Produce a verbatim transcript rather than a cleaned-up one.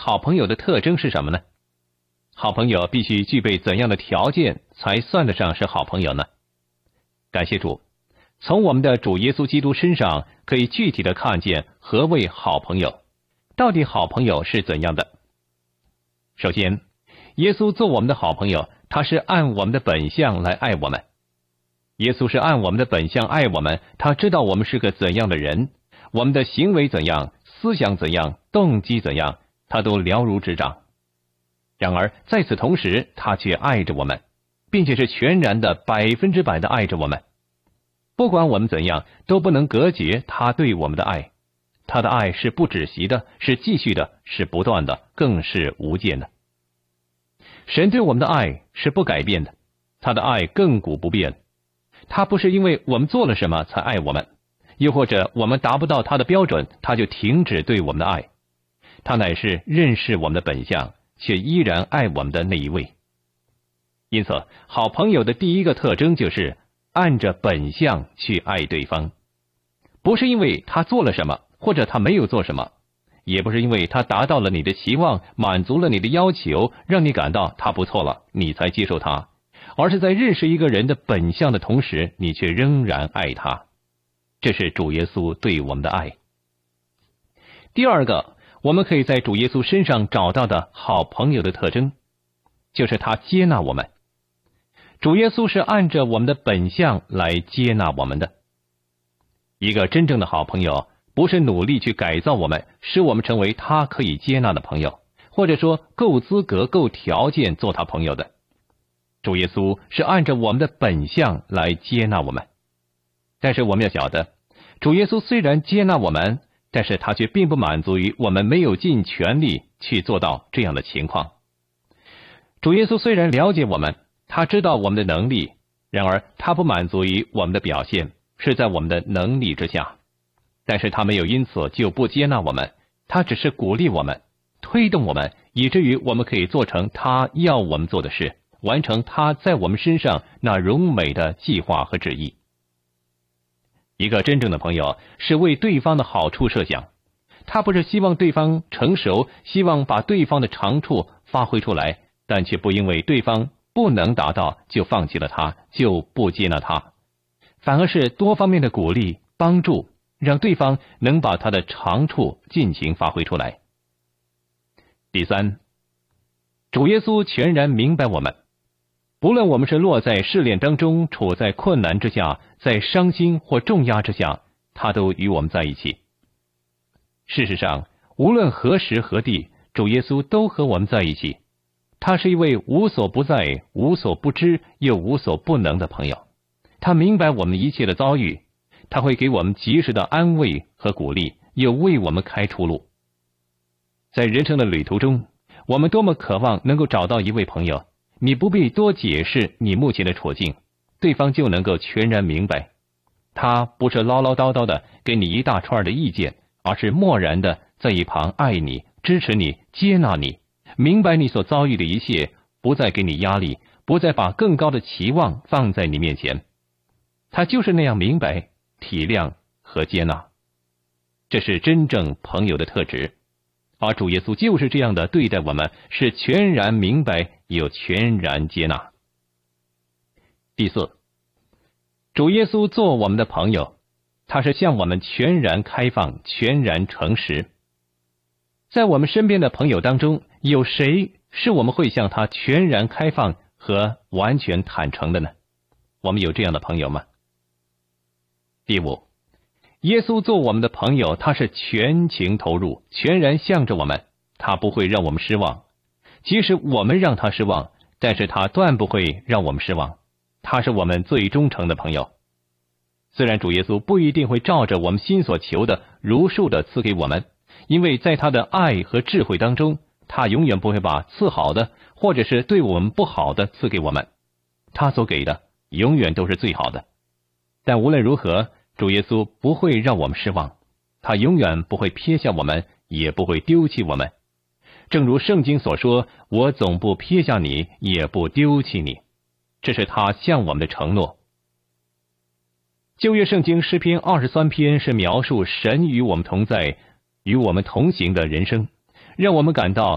好朋友的特征是什么呢？好朋友必须具备怎样的条件才算得上是好朋友呢？感谢主，从我们的主耶稣基督身上可以具体的看见何谓好朋友，到底好朋友是怎样的。首先，耶稣做我们的好朋友，他是按我们的本相来爱我们。耶稣是按我们的本相爱我们，他知道我们是个怎样的人，我们的行为怎样，思想怎样，动机怎样，他都了如指掌。然而在此同时，他却爱着我们，并且是全然的百分之百的爱着我们。不管我们怎样，都不能隔绝他对我们的爱。他的爱是不止息的，是继续的，是不断的，更是无间的。神对我们的爱是不改变的，他的爱亘古不变。他不是因为我们做了什么才爱我们，又或者我们达不到他的标准，他就停止对我们的爱。他乃是认识我们的本相，却依然爱我们的那一位。因此，好朋友的第一个特征就是按着本相去爱对方，不是因为他做了什么，或者他没有做什么，也不是因为他达到了你的期望，满足了你的要求，让你感到他不错了，你才接受他，而是在认识一个人的本相的同时，你却仍然爱他。这是主耶稣对我们的爱。第二个，我们可以在主耶稣身上找到的好朋友的特征，就是他接纳我们。主耶稣是按着我们的本相来接纳我们的。一个真正的好朋友，不是努力去改造我们，使我们成为他可以接纳的朋友，或者说够资格、够条件做他朋友的。主耶稣是按照我们的本相来接纳我们。但是我们要晓得，主耶稣虽然接纳我们，但是他却并不满足于我们没有尽全力去做到这样的情况。主耶稣虽然了解我们，他知道我们的能力，然而他不满足于我们的表现，是在我们的能力之下。但是他没有因此就不接纳我们，他只是鼓励我们，推动我们，以至于我们可以做成他要我们做的事，完成他在我们身上那荣美的计划和旨意。一个真正的朋友是为对方的好处设想，他不是希望对方成熟，希望把对方的长处发挥出来，但却不因为对方不能达到就放弃了他，就不接纳他，反而是多方面的鼓励、帮助，让对方能把他的长处尽情发挥出来。第三，主耶稣全然明白我们，不论我们是落在试炼当中，处在困难之下，在伤心或重压之下，他都与我们在一起。事实上，无论何时何地，主耶稣都和我们在一起。他是一位无所不在、无所不知又无所不能的朋友。他明白我们一切的遭遇，他会给我们及时的安慰和鼓励，又为我们开出路。在人生的旅途中，我们多么渴望能够找到一位朋友，你不必多解释你目前的处境，对方就能够全然明白。他不是唠唠叨叨的给你一大串的意见，而是默然的在一旁爱你、支持你、接纳你，明白你所遭遇的一切，不再给你压力，不再把更高的期望放在你面前。他就是那样明白、体谅和接纳。这是真正朋友的特质。而主耶稣就是这样的对待我们，是全然明白又全然接纳。第四，主耶稣做我们的朋友，他是向我们全然开放、全然诚实。在我们身边的朋友当中，有谁是我们会向他全然开放和完全坦诚的呢？我们有这样的朋友吗？第五，耶稣做我们的朋友，他是全情投入，全然向着我们，他不会让我们失望。即使我们让他失望，但是他断不会让我们失望。他是我们最忠诚的朋友。虽然主耶稣不一定会照着我们心所求的如数的赐给我们，因为在他的爱和智慧当中，他永远不会把赐好的或者是对我们不好的赐给我们，他所给的永远都是最好的。但无论如何，主耶稣不会让我们失望，他永远不会撇下我们，也不会丢弃我们。正如圣经所说，我总不撇下你，也不丢弃你，这是他向我们的承诺。旧约圣经诗篇二十三篇是描述神与我们同在、与我们同行的人生，让我们感到